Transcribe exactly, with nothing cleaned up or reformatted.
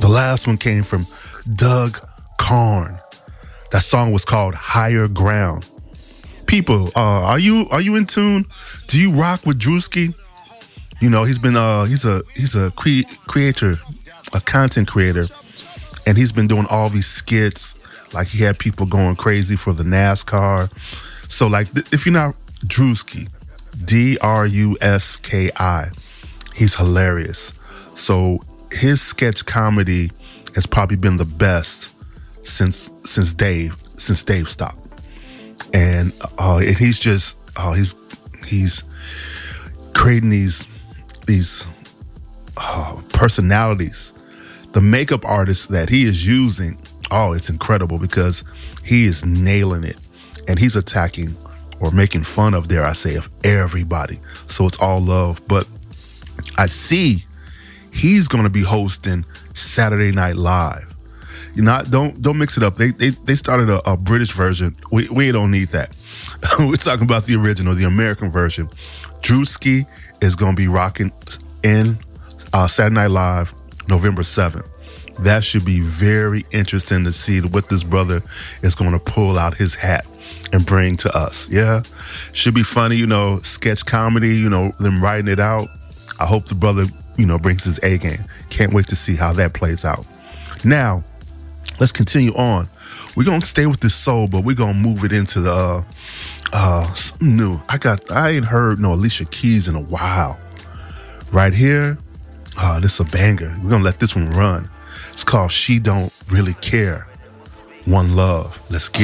The last one came from Doug Karn. That song was called Higher Ground. People, uh, are you are you in tune? Do you rock with Drewski? You know, he's been uh he's a he's a cre- creator, a content creator, and he's been doing all these skits. Like he had people going crazy for the NASCAR. So like th- if you're not Drewski, D R U S K I, he's hilarious. So his sketch comedy has probably been the best since since Dave since Dave stopped. And uh, and he's just uh, he's he's creating these these uh, personalities. The makeup artist that he is using, oh, it's incredible because he is nailing it, and he's attacking or making fun of, dare I say, of everybody. So it's all love. But I see he's going to be hosting Saturday Night Live. You know, don't don't mix it up. They they they started a, a British version. We we don't need that. We're talking about the original, the American version. Drewski is going to be rocking in uh, Saturday Night Live, November seventh. That should be very interesting to see what this brother is going to pull out his hat and bring to us. Yeah, should be funny. You know, sketch comedy. You know, them writing it out. I hope the brother, you know, brings his A game. Can't wait to see how that plays out. Now, let's continue on. We're going to stay with this soul, but we're going to move it into the uh, uh, something new. I got, I ain't heard no Alicia Keys in a while. Right here, uh, this is a banger. We're going to let this one run. It's called She Don't Really Care. One Love. Let's get